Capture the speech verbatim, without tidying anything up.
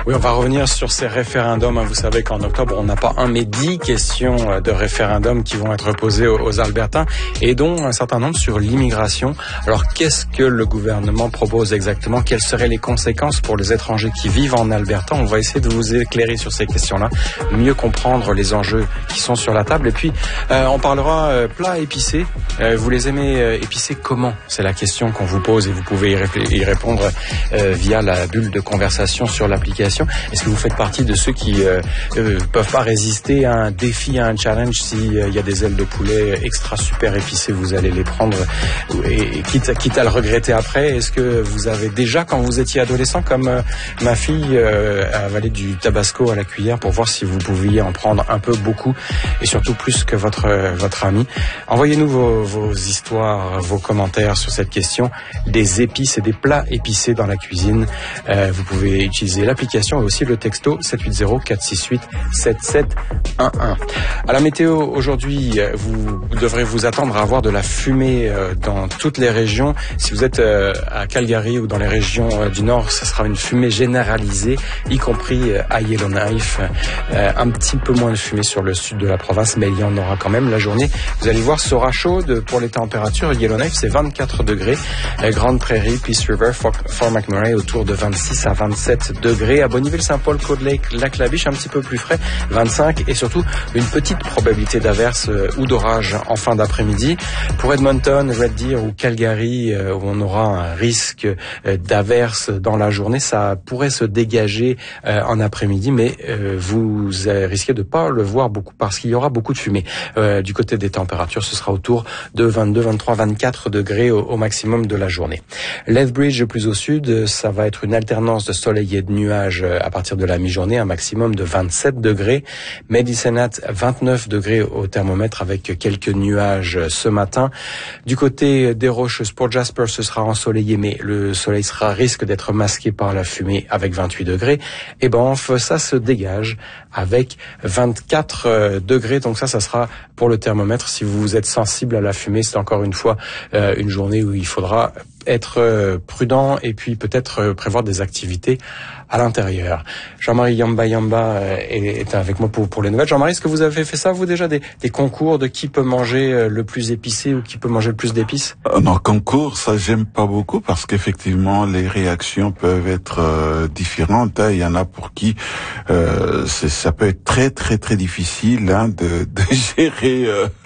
Oui, on va revenir sur ces référendums. Vous savez qu'en octobre, on n'a pas un, mais dix questions de référendum qui vont être posées aux Albertains et dont un certain nombre sur l'immigration. Alors, qu'est-ce que le gouvernement propose exactement? Quelles seraient les conséquences pour les étrangers qui vivent en Alberta? On va essayer de vous éclairer sur ces questions-là, mieux comprendre les enjeux qui sont sur la table. Et puis, euh, on parlera euh, plats épicés. Euh, vous les aimez euh, épicés comment? C'est la question qu'on vous pose et vous pouvez y, ré- y répondre euh, via la bulle de conversation sur l'application. Est-ce que vous faites partie de ceux qui euh, euh, peuvent pas résister à un défi, à un challenge? S'il euh, y a des ailes de poulet extra super épicées, vous allez les prendre et, et quitte, quitte à le regretter après. Est-ce que vous avez déjà, quand vous étiez adolescent, comme euh, ma fille, euh, avalé du tabasco à la cuillère pour voir si vous pouviez en prendre un peu, beaucoup et surtout plus que votre euh, votre ami? Envoyez-nous vos, vos histoires, vos commentaires sur cette question des épices et des plats épicés dans la cuisine. Euh, vous pouvez utiliser l'application et aussi le texto sept huit zéro quatre six huit sept sept un un. À la météo aujourd'hui, vous devrez vous attendre à avoir de la fumée dans toutes les régions. Si vous êtes à Calgary ou dans les régions du nord, ce sera une fumée généralisée, y compris à Yellowknife. Un petit peu moins de fumée sur le sud de la province, mais il y en aura quand même la journée. Vous allez voir, sera chaude pour les températures. Yellowknife, c'est vingt-quatre degrés. Grande Prairie, Peace River, Fort, Fort McMurray, autour de vingt-six à vingt-sept degrés. À Bonneville, Saint-Paul, Cold Lake, Lac-La-Biche, un petit peu plus frais, vingt-cinq, et surtout une petite probabilité d'averse euh, ou d'orage en fin d'après-midi. Pour Edmonton, Red Deer ou Calgary, euh, où on aura un risque euh, d'averse dans la journée, ça pourrait se dégager euh, en après-midi, mais euh, vous risquez de pas le voir beaucoup parce qu'il y aura beaucoup de fumée. Euh, du côté des températures, ce sera autour de vingt-deux, vingt-trois, vingt-quatre degrés au, au maximum de la journée. Lethbridge, plus au sud, ça va être une alternance de soleil et de nuages à partir de la mi-journée, un maximum de vingt-sept degrés. Medicine Hat, vingt-neuf degrés au thermomètre avec quelques nuages ce matin. Du côté des Rocheuses, pour Jasper, ce sera ensoleillé, mais le soleil sera risque d'être masqué par la fumée avec vingt-huit degrés. Et Banff, ça se dégage avec vingt-quatre degrés. Donc ça, ça sera pour le thermomètre. Si vous êtes sensible à la fumée, c'est encore une fois euh, une journée où il faudra être prudent et puis peut-être prévoir des activités à l'intérieur. Jean-Marie Yamba Yamba est avec moi pour, pour les nouvelles. Jean-Marie, est-ce que vous avez fait ça, vous, déjà, des, des concours de qui peut manger le plus épicé ou qui peut manger le plus d'épices? euh, Non, concours, ça, j'aime pas beaucoup parce qu'effectivement, les réactions peuvent être euh, différentes. Hein. Il y en a pour qui euh, c'est, ça peut être très, très, très difficile hein, de, de gérer euh,